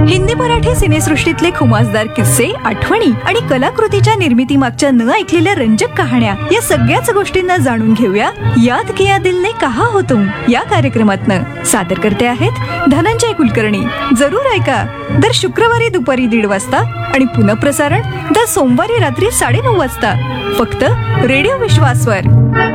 हिंदी मराठी सिनेसृष्टीतले खुमासदार किस्से, आठवणी आणि कलाकृतीच्या निर्मिती मागच्या न ऐकलेल्या रंजक कहाण्या या सगळ्याच गोष्टींना जाणून घेऊया याद किया दिल ने कहा हो तुम या कार्यक्रमातनं. सादर करते आहेत धनंजय कुलकर्णी. जरूर ऐका दर शुक्रवारी दुपारी 1:30 वाजता आणि पुनःप्रसारण दर सोमवारी रात्री 9:30 वाजता फक्त रेडिओ विश्वासवर.